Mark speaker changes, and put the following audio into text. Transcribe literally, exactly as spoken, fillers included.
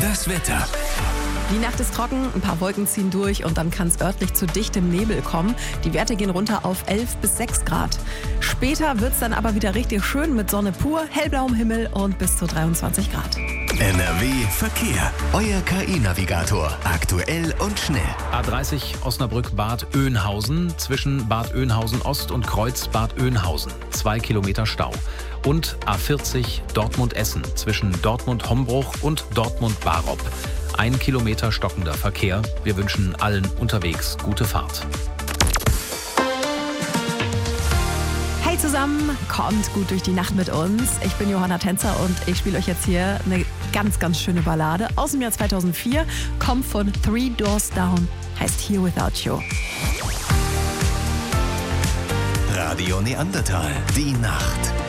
Speaker 1: Das Wetter.
Speaker 2: Die Nacht ist trocken, ein paar Wolken ziehen durch und dann kann es örtlich zu dichtem Nebel kommen. Die Werte gehen runter auf elf bis sechs Grad. Später wird es dann aber wieder richtig schön mit Sonne pur, hellblauem Himmel und bis zu dreiundzwanzig Grad.
Speaker 1: N R W Verkehr. Euer K I-Navigator. Aktuell und schnell.
Speaker 3: A dreißig Osnabrück-Bad Oeynhausen zwischen Bad Oeynhausen Ost und Kreuz Bad Oeynhausen. Zwei Kilometer Stau. Und A vierzig Dortmund-Essen zwischen Dortmund-Hombruch und Dortmund-Barop. Ein Kilometer stockender Verkehr. Wir wünschen allen unterwegs gute Fahrt.
Speaker 2: Hey zusammen, kommt gut durch die Nacht mit uns. Ich bin Johanna Tänzer und ich spiele euch jetzt hier eine ganz, ganz schöne Ballade aus dem Jahr zweitausendvier. Kommt von Three Doors Down, heißt Here Without You.
Speaker 1: Radio Neandertal. Die Nacht.